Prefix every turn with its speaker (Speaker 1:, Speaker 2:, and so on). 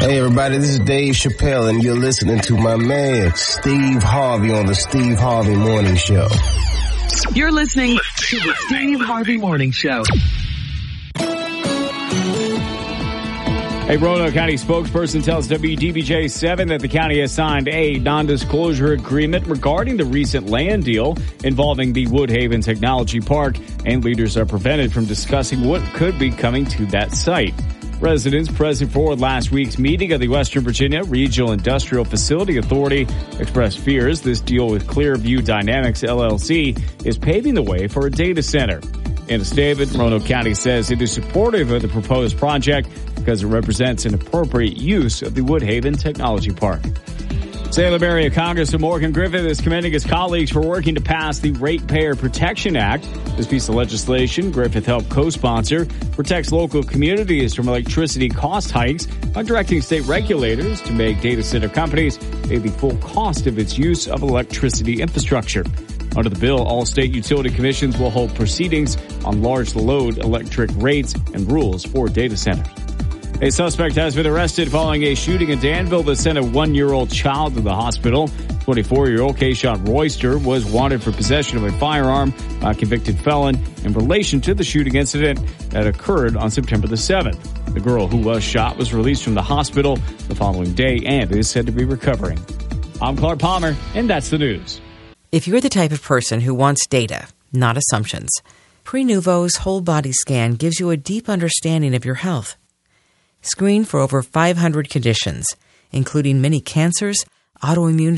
Speaker 1: Hey everybody, this is Dave Chappelle and you're listening to my man, Steve Harvey on the Steve Harvey Morning Show.
Speaker 2: You're listening to the Steve Harvey Morning Show.
Speaker 3: A Roanoke County spokesperson tells WDBJ-7 that the county has signed a non-disclosure agreement regarding the recent land deal involving the Woodhaven Technology Park, and leaders are prevented from discussing what could be coming to that site. Residents present for last week's meeting of the Western Virginia Regional Industrial Facility Authority expressed fears this deal with Clearview Dynamics LLC is paving the way for a data center. In a statement, Roanoke County says it is supportive of the proposed project because it represents an appropriate use of the Woodhaven Technology Park. Salem Area Congressman Morgan Griffith is commending his colleagues for working to pass the Ratepayer Protection Act. This piece of legislation Griffith helped co-sponsor protects local communities from electricity cost hikes by directing state regulators to make data center companies pay the full cost of its use of electricity infrastructure. Under the bill, all state utility commissions will hold proceedings on large load electric rates and rules for data centers. A suspect has been arrested following a shooting in Danville that sent a 1-year-old child to the hospital. 24-year-old Kayshawn Royster was wanted for possession of a firearm by a convicted felon in relation to the shooting incident that occurred on September the 7th. The girl who was shot was released from the hospital the following day and is said to be recovering. I'm Clark Palmer, and that's the news.
Speaker 4: If you're the type of person who wants data, not assumptions, Prenuvo's whole body scan gives you a deep understanding of your health. Screen for over 500 conditions, including many cancers, autoimmune